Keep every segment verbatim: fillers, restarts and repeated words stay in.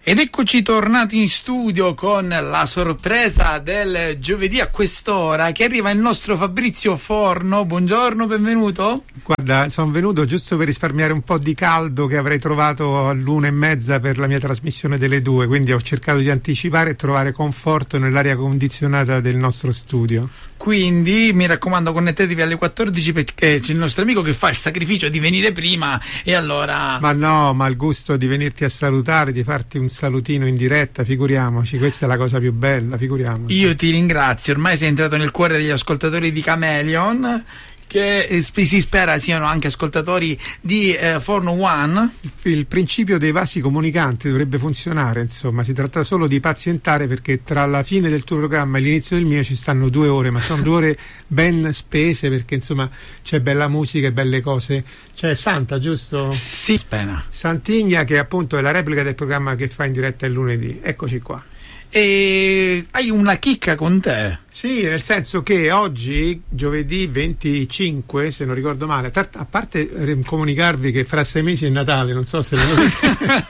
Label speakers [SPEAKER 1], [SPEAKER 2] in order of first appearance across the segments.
[SPEAKER 1] Ed eccoci tornati in studio con la sorpresa del giovedì a quest'ora, che arriva il nostro Fabrizio Forno. Buongiorno, benvenuto.
[SPEAKER 2] Guarda, sono venuto giusto per risparmiare un po' di caldo che avrei trovato all'una e mezza per la mia trasmissione delle due, quindi ho cercato di anticipare e trovare conforto nell'aria condizionata del nostro studio.
[SPEAKER 1] Quindi mi raccomando, connettetevi alle quattordici perché c'è il nostro amico che fa il sacrificio di venire prima e allora...
[SPEAKER 2] Ma no, ma il gusto di venirti a salutare, di farti un salutino in diretta, figuriamoci, questa è la cosa più bella, figuriamoci.
[SPEAKER 1] Io ti ringrazio, ormai sei entrato nel cuore degli ascoltatori di Chameleon, che si spera siano anche ascoltatori di eh, Forno One.
[SPEAKER 2] Il, il principio dei vasi comunicanti dovrebbe funzionare, insomma, si tratta solo di pazientare, perché tra la fine del tuo programma e l'inizio del mio ci stanno due ore, ma sono due ore ben spese, perché insomma c'è bella musica e belle cose. C'è Santa, giusto?
[SPEAKER 1] Sì, spena.
[SPEAKER 2] Santigna, che appunto è la replica del programma che fa in diretta il lunedì. Eccoci qua.
[SPEAKER 1] E hai una chicca con te?
[SPEAKER 2] Sì, nel senso che oggi, giovedì venticinque, se non ricordo male, a parte comunicarvi che fra sei mesi è Natale, non so se la notizia...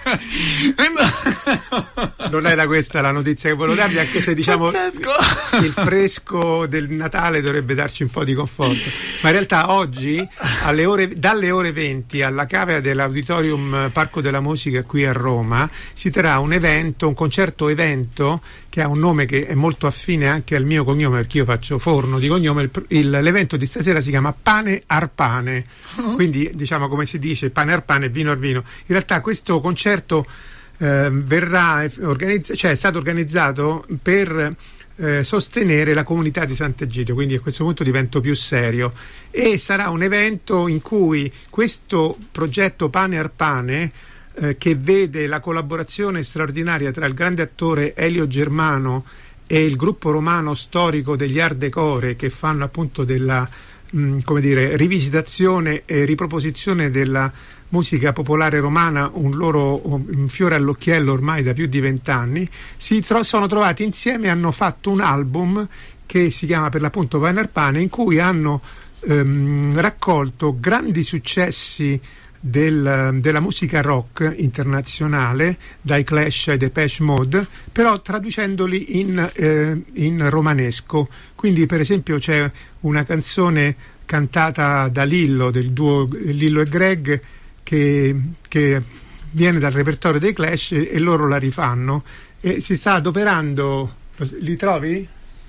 [SPEAKER 2] non era questa la notizia che volevo darvi, anche se diciamo il fresco del Natale dovrebbe darci un po' di conforto, ma in realtà oggi alle ore, dalle ore venti alla cavea dell'Auditorium Parco della Musica qui a Roma si terrà un evento, un concerto evento che ha un nome che è molto affine anche al mio cognome, perché io faccio Forno di cognome. Il, il, l'evento di stasera si chiama Pane ar Pane, quindi diciamo, come si dice, pane ar pane, vino ar vino. In realtà questo concerto eh, verrà organizz- cioè è stato organizzato per eh, sostenere la comunità di Sant'Egidio, quindi a questo punto divento più serio, e sarà un evento in cui questo progetto Pane ar Pane, Eh, che vede la collaborazione straordinaria tra il grande attore Elio Germano e il gruppo romano storico degli Art Decore, che fanno appunto della mh, come dire, rivisitazione e riproposizione della musica popolare romana, un loro un fiore all'occhiello ormai da più di vent'anni. Si tro- sono trovati insieme e hanno fatto un album che si chiama per l'appunto Pane ar Pane, in cui hanno ehm, raccolto grandi successi Del, della musica rock internazionale, dai Clash ai Depeche Mode, però traducendoli in, eh, in romanesco. Quindi per esempio c'è una canzone cantata da Lillo, del duo Lillo e Greg, che, che viene dal repertorio dei Clash, e loro la rifanno, e si sta adoperando. Li trovi?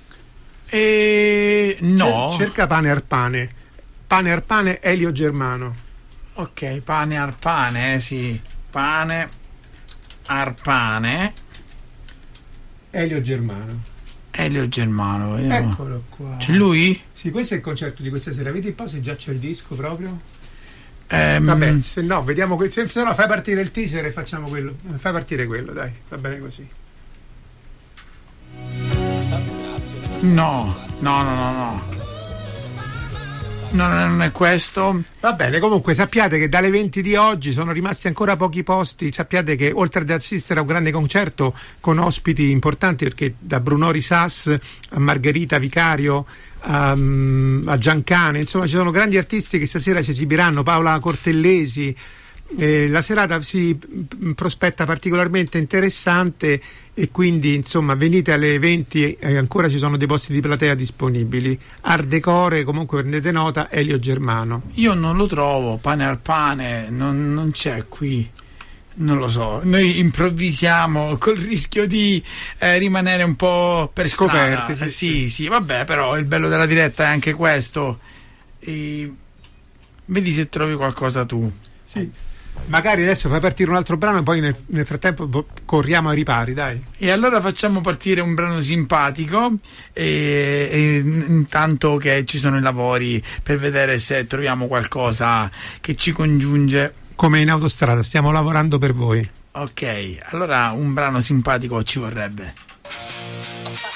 [SPEAKER 1] E... no.
[SPEAKER 2] Cerca Pane ar Pane, Pane ar Pane Elio Germano.
[SPEAKER 1] Ok, pane ar pane, eh, sì, pane ar pane
[SPEAKER 2] Elio Germano.
[SPEAKER 1] Elio Germano, io...
[SPEAKER 2] Eccolo qua.
[SPEAKER 1] C'è lui?
[SPEAKER 2] Sì, questo è il concerto di questa sera. Vedi un po' se già c'è il disco proprio.
[SPEAKER 1] Um...
[SPEAKER 2] Vabbè, se no, vediamo que- se, se no fai partire il teaser e facciamo quello. Fai partire quello, dai, va bene così.
[SPEAKER 1] No, no, no, no, no. No, non è questo.
[SPEAKER 2] Va bene, comunque sappiate che dalle venti di oggi sono rimasti ancora pochi posti. Sappiate che oltre ad assistere a un grande concerto con ospiti importanti, perché da Bruno Risas a Margherita Vicario a, a Giancane, insomma ci sono grandi artisti che stasera si esibiranno, Paola Cortellesi. Eh, la serata si prospetta particolarmente interessante, e quindi insomma venite alle venti e eh, ancora ci sono dei posti di platea disponibili. Art Decore, comunque prendete nota, Elio Germano.
[SPEAKER 1] Io non lo trovo, Pane ar Pane non, non c'è qui, non lo so, noi improvvisiamo col rischio di eh, rimanere un po' per
[SPEAKER 2] scoperti.
[SPEAKER 1] Sì, sì, sì, vabbè, però il bello della diretta è anche questo. E... vedi se trovi qualcosa tu.
[SPEAKER 2] Sì. Magari adesso fai partire un altro brano e poi nel, nel frattempo bo- corriamo ai ripari, dai.
[SPEAKER 1] E allora facciamo partire un brano simpatico e, e intanto che ci sono i lavori, per vedere se troviamo qualcosa che ci congiunge.
[SPEAKER 2] Come in autostrada, stiamo lavorando per voi.
[SPEAKER 1] Ok, allora un brano simpatico ci vorrebbe.